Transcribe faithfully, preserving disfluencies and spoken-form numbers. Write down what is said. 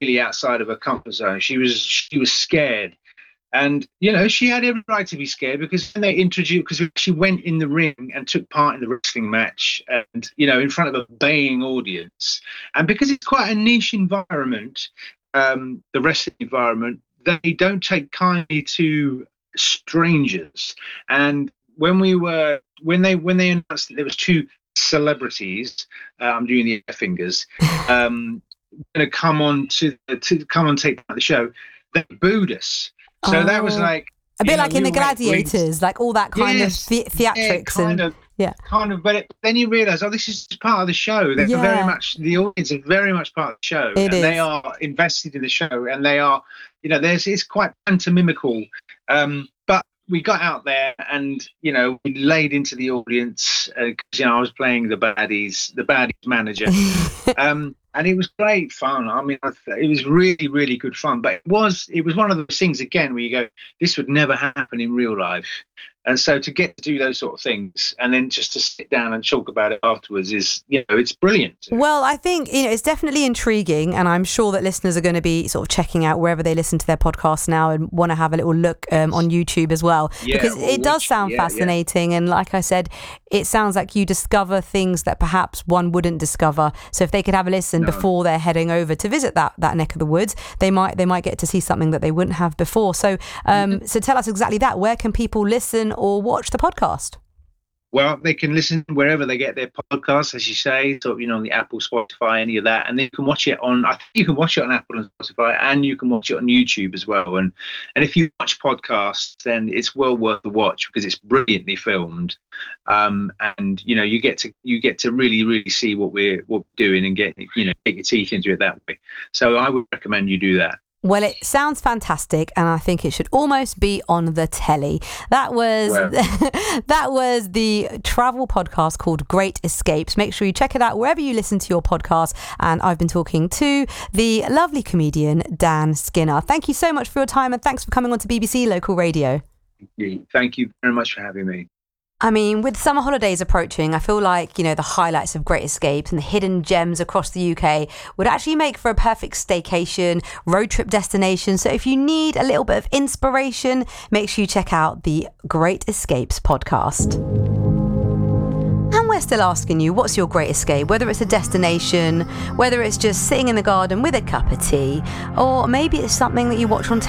really outside of her comfort zone. She was she was scared. And, you know, she had every right to be scared because when they introduced, because she went in the ring and took part in the wrestling match and, you know, in front of a baying audience. And because it's quite a niche environment, um, the wrestling environment, they don't take kindly to strangers. And when we were, when they, when they announced that there was two celebrities, uh, I'm doing the fingers, um, going to come on to, to come and take part in the show, they booed us. So oh, that was like a bit like know, in we the Gladiators, like all that kind yes, of the- theatrics yeah, kind and of, yeah, kind of. But it, then you realise, oh, this is part of the show. They're yeah. very much the audience is very much part of the show, it and is. they are invested in the show, and they are, you know, there's it's quite pantomimical. Um, but we got out there, and you know, we laid into the audience because uh, you know I was playing the baddies, the baddies manager. um, And it was great fun. I mean, it was really, really good fun. But it was, it was one of those things again where you go, this would never happen in real life. And so to get to do those sort of things and then just to sit down and talk about it afterwards is, you know, it's brilliant. Well, I think, you know, it's definitely intriguing, and I'm sure that listeners are going to be sort of checking out wherever they listen to their podcasts now and want to have a little look um, on YouTube as well, yeah, because well, it does watch, sound yeah, fascinating. Yeah. And like I said, it sounds like you discover things that perhaps one wouldn't discover. So if they could have a listen no. before they're heading over to visit that that neck of the woods, they might they might get to see something that they wouldn't have before. So um, mm-hmm. so tell us exactly that. Where can people listen or watch the podcast? Well, they can listen wherever they get their podcasts, as you say, so you know, on the Apple, Spotify, any of that, and then you can watch it on. I think you can watch it on Apple and Spotify, and you can watch it on YouTube as well. And and if you watch podcasts, then it's well worth the watch because it's brilliantly filmed, um, and you know, you get to you get to really really see what we're what we're doing and get you know get your teeth into it that way. So I would recommend you do that. Well, it sounds fantastic, and I think it should almost be on the telly. That was well. that was the travel podcast called Great Escapes. Make sure you check it out wherever you listen to your podcast. And I've been talking to the lovely comedian Dan Skinner. Thank you so much for your time, and thanks for coming on to B B C Local Radio. Thank you very much for having me. I mean, with summer holidays approaching, I feel like, you know, the highlights of Great Escapes and the hidden gems across the U K would actually make for a perfect staycation, road trip destination. So if you need a little bit of inspiration, make sure you check out the Great Escapes podcast. And we're still asking you, what's your great escape? Whether it's a destination, whether it's just sitting in the garden with a cup of tea, or maybe it's something that you watch on